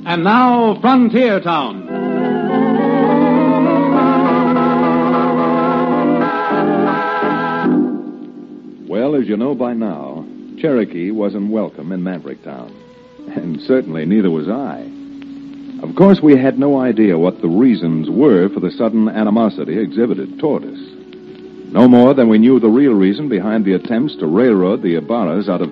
And now, Frontier Town. Well, as you know by now, Cherokee wasn't welcome in Maverick Town. And certainly neither was I. Of course, we had no idea what the reasons were for the sudden animosity exhibited toward us. No more than we knew the real reason behind the attempts to railroad the Ibarras out of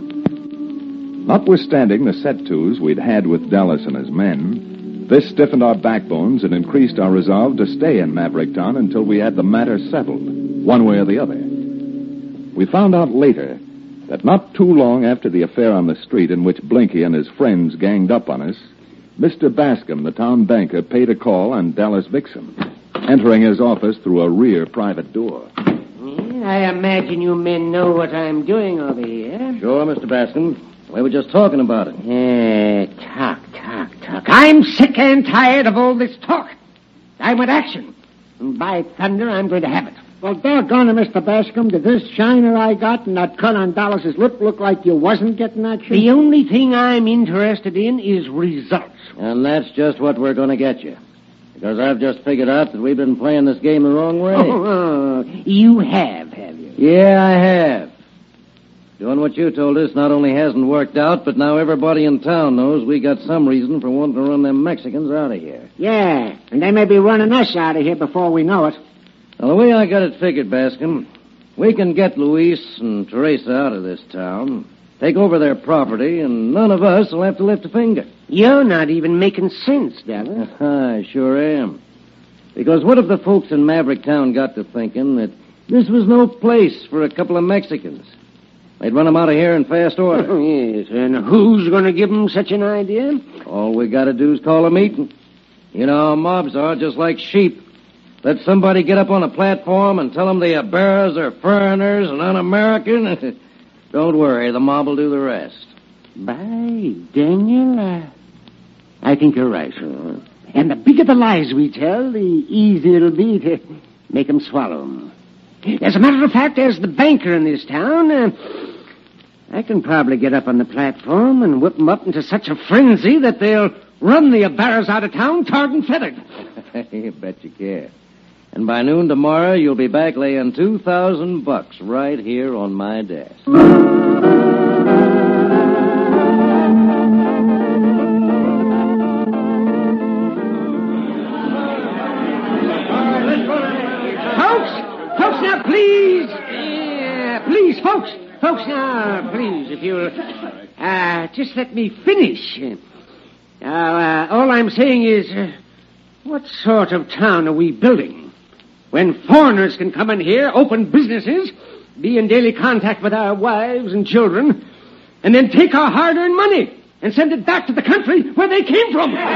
town. Notwithstanding the set-tos we'd had with Dallas and his men, this stiffened our backbones and increased our resolve to stay in Maverick Town until we had the matter settled, one way or the other. We found out later that not too long after the affair on the street in which Blinky and his friends ganged up on us, Mr. Bascom, the town banker, paid a call on Dallas Vixen, entering his office through a rear private door. I imagine you men know what I'm doing over here. Sure, Mr. Bascom. We were just talking about it. Talk. I'm sick and tired of all this talk. I want action. And by thunder, I'm going to have it. Well, doggone it, Mr. Bascom. Did this shiner I got and that cut on Dallas's lip look like you wasn't getting action? The only thing I'm interested in is results. And that's just what we're going to get you. Because I've just figured out that we've been playing this game the wrong way. Oh, you have you? Yeah, I have. Doing what you told us not only hasn't worked out, but now everybody in town knows we got some reason for wanting to run them Mexicans out of here. Yeah, and they may be running us out of here before we know it. Now, the way I got it figured, Bascom, we can get Luis and Teresa out of this town, take over their property, and none of us will have to lift a finger. You're not even making sense, Dallas. I sure am. Because what if the folks in Maverick Town got to thinking that this was no place for a couple of Mexicans? They'd run them out of here in fast order. Oh, yes, and who's going to give them such an idea? All we got to do is call a meeting. You know how mobs are, just like sheep. Let somebody get up on a platform and tell them the Ibarras are foreigners and un-American. Don't worry, the mob will do the rest. By Daniel, I think you're right. And the bigger the lies we tell, the easier it'll be to make them swallow them. As a matter of fact, as the banker in this town, I can probably get up on the platform and whip them up into such a frenzy that they'll run the Ibarras out of town tarred and feathered. You bet you can. And by noon tomorrow, you'll be back laying $2,000 right here on my desk. Folks, now, please. Please, folks, now, please, if you'll just let me finish. All I'm saying is, what sort of town are we building? When foreigners can come in here, open businesses, be in daily contact with our wives and children, and then take our hard-earned money and send it back to the country where they came from. Now,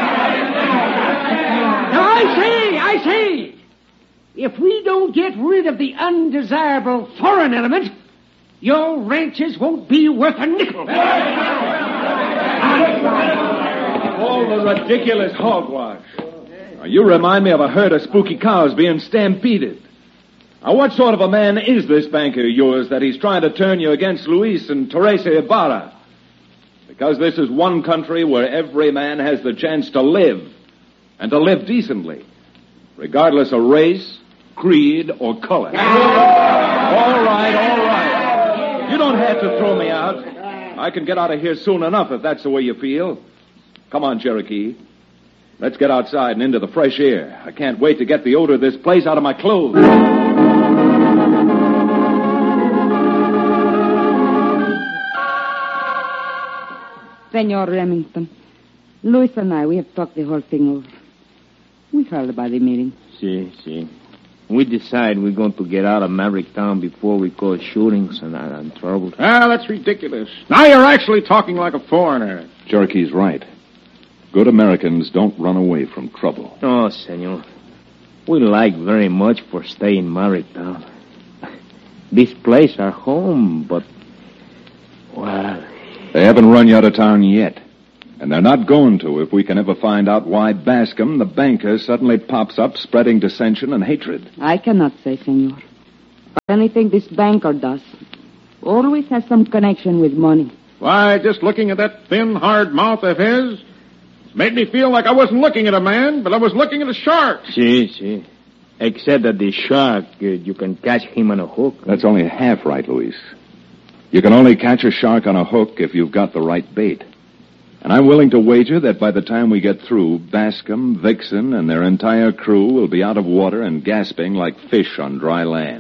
I say, if we don't get rid of the undesirable foreign element, your ranches won't be worth a nickel. All the ridiculous hogwash. You remind me of a herd of spooky cows being stampeded. Now, what sort of a man is this banker of yours that he's trying to turn you against Luis and Teresa Ibarra? Because this is one country where every man has the chance to live, and to live decently, regardless of race, creed, or color. All right. You don't have to throw me out. I can get out of here soon enough if that's the way you feel. Come on, Cherokee. Let's get outside and into the fresh air. I can't wait to get the odor of this place out of my clothes. Senor Remington, Luis and I, we have talked the whole thing over. We heard about the meeting. See. We decide we're going to get out of Maverick Town before we cause shootings and trouble. That's ridiculous. Now you're actually talking like a foreigner. Cherokee's right. Good Americans don't run away from trouble. Oh, senor. We like very much for staying in Maverick Town. This place our home, but, well... They haven't run you out of town yet. And they're not going to if we can ever find out why Bascom, the banker, suddenly pops up spreading dissension and hatred. I cannot say, senor. But anything this banker does always has some connection with money. Why, just looking at that thin, hard mouth of his, it's Made me feel like I wasn't looking at a man, but I was looking at a shark. See. Except that the shark, you can catch him on a hook. That's only half right, Luis. You can only catch a shark on a hook if you've got the right bait. And I'm willing to wager that by the time we get through, Bascom, Vixen, and their entire crew will be out of water and gasping like fish on dry land.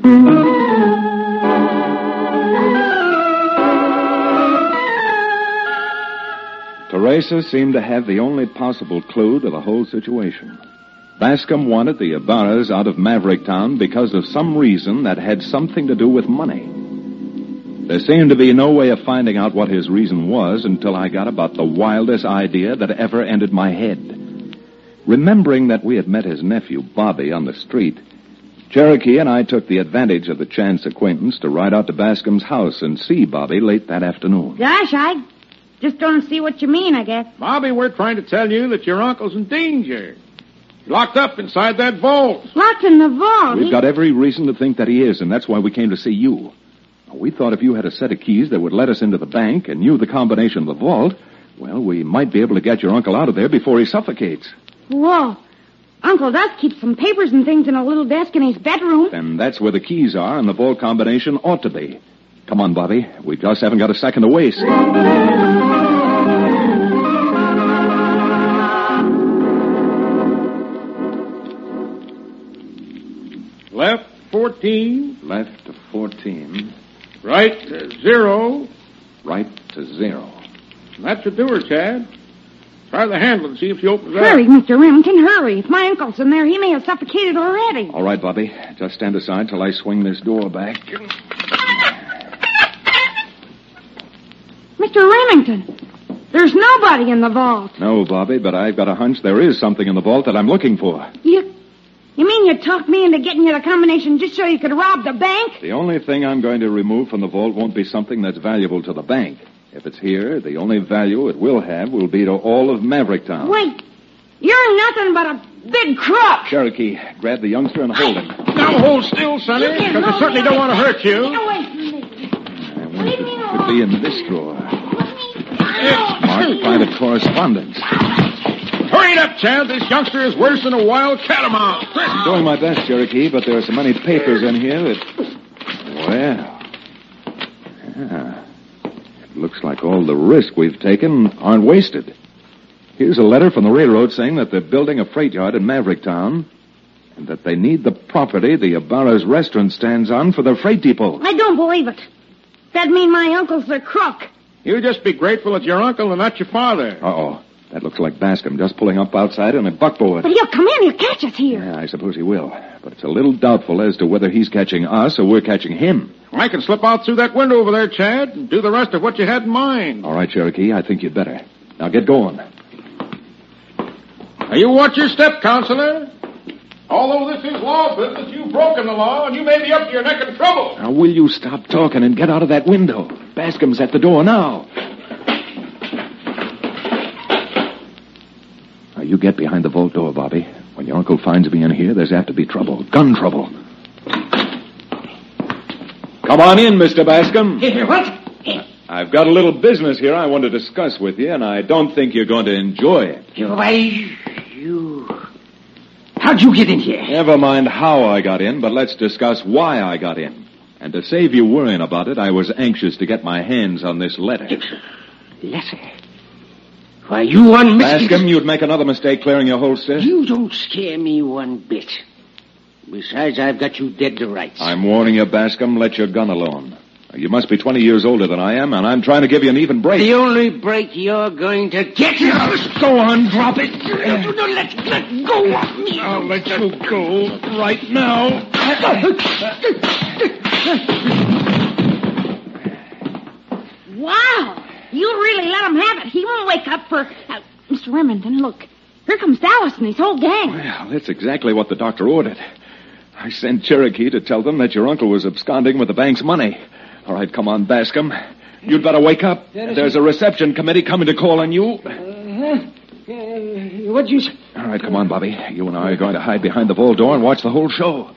Teresa seemed to have the only possible clue to the whole situation. Bascom wanted the Ibarras out of Maverick Town because of some reason that had something to do with money. There seemed to be no way of finding out what his reason was until I got about the wildest idea that ever entered my head. Remembering that we had met his nephew, Bobby, on the street, Cherokee and I took the advantage of the chance acquaintance to ride out to Bascom's house and see Bobby late that afternoon. Gosh, I just don't see what you mean, I guess. Bobby, we're trying to tell you that your uncle's in danger. He's locked up inside that vault. Locked in the vault? We've got every reason to think that he is, and that's why we came to see you. We thought if you had a set of keys that would let us into the bank and knew the combination of the vault, well, we might be able to get your uncle out of there before he suffocates. Whoa. Uncle does keep some papers and things in a little desk in his bedroom. And that's where the keys are, and the vault combination ought to be. Come on, Bobby. We just haven't got a second to waste. Left 14. Left to 14. Right to 0. Right to 0. That should do her, Chad. Try the handle and see if she opens up. Hurry, Mr. Remington, hurry. If my uncle's in there, he may have suffocated already. All right, Bobby. Just stand aside till I swing this door back. Mr. Remington, there's nobody in the vault. No, Bobby, but I've got a hunch there is something in the vault that I'm looking for. You mean you talked me into getting you the combination just so you could rob the bank? The only thing I'm going to remove from the vault won't be something that's valuable to the bank. If it's here, the only value it will have will be to all of Maverick Town. Wait, you're nothing but a big crook. Cherokee, grab the youngster and hold him. Now hold still, Sonny, because I certainly don't want to hurt you. Get away from me. I wonder if it could be in this drawer. Marked private correspondence. Hurry it up, Chad. This youngster is worse than a wild catamount. I'm doing my best, Cherokee, but there are so many papers in here that... Well... Yeah. It looks like all the risk we've taken aren't wasted. Here's a letter from the railroad saying that they're building a freight yard in Maverick Town and that they need the property the Ibarra's restaurant stands on for their freight depot. I don't believe it. That'd mean my uncle's the crook. You just be grateful it's your uncle and not your father. Uh-oh. That looks like Bascom just pulling up outside in a buckboard. But he'll come in. He'll catch us here. Yeah, I suppose he will. But it's a little doubtful as to whether he's catching us or we're catching him. I can slip out through that window over there, Chad, and do the rest of what you had in mind. All right, Cherokee, I think you'd better. Now get going. Now, you watch your step, Counselor. Although this is law business, you've broken the law, and you may be up to your neck in trouble. Now, will you stop talking and get out of that window? Bascom's at the door now. Now, you get behind the vault door, Bobby. When your uncle finds me in here, there's apt to be trouble. Gun trouble. Come on in, Mr. Bascom. What? I've got a little business here I want to discuss with you, and I don't think you're going to enjoy it. How'd you get in here? Never mind how I got in, but let's discuss why I got in. And to save you worrying about it, I was anxious to get my hands on this letter. Letter? Why, you unmistakable... Bascom, you'd make another mistake clearing your holster. You don't scare me one bit. Besides, I've got you dead to rights. I'm warning you, Bascom, let your gun alone. You must be 20 years older than I am, and I'm trying to give you an even break. The only break you're going to get... Go on, drop it. Let go of me. I'll let you go right now. Wow. You really let him have it. He won't wake up for... Mr. Remington, look. Here comes Dallas and his whole gang. Well, that's exactly what the doctor ordered. I sent Cherokee to tell them that your uncle was absconding with the bank's money. All right, come on, Bascom. You'd better wake up. There's a reception committee coming to call on you. What'd you say? All right, come on, Bobby. You and I are going to hide behind the vault door and watch the whole show.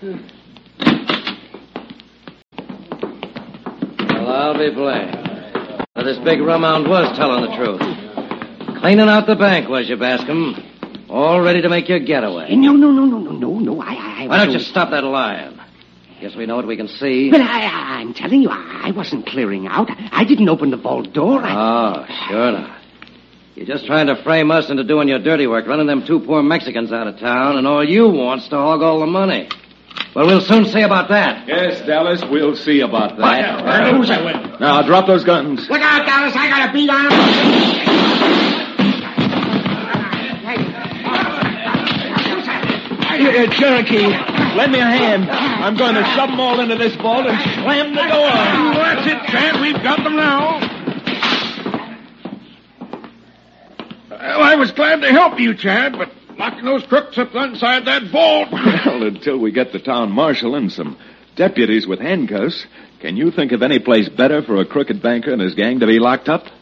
Well, I'll be blamed. Now, this big rumhound was telling the truth. Cleaning out the bank, was you, Bascom? All ready to make your getaway. No. Why don't you stop that lying? Guess we know what we can see. But I'm telling you, I wasn't clearing out. I didn't open the vault door. Oh, sure not. You're just trying to frame us into doing your dirty work, running them two poor Mexicans out of town, and all you want's to hog all the money. Well, we'll soon see about that. Yes, Dallas, we'll see about that. Who's that with? Now, drop those guns. Look out, Dallas. I got a beat on him. Cherokee, lend me a hand. I'm going to shove them all into this vault and slam the door. That's it, Chad. We've got them now. Well, I was glad to help you, Chad, but locking those crooks up inside that vault. Well, until we get the town marshal and some deputies with handcuffs, can you think of any place better for a crooked banker and his gang to be locked up?